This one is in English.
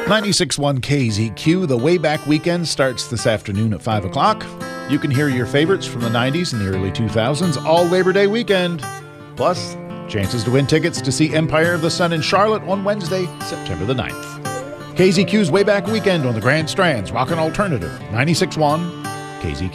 96.1 KZQ. The Wayback Weekend starts this afternoon at 5 o'clock. You can hear your favorites from the 90s and the early 2000s all Labor Day weekend. Plus, chances to win tickets to see Empire of the Sun in Charlotte on Wednesday, September the 9th. KZQ's Wayback Weekend on the Grand Strand's Rockin' Alternative, 96.1 KZQ.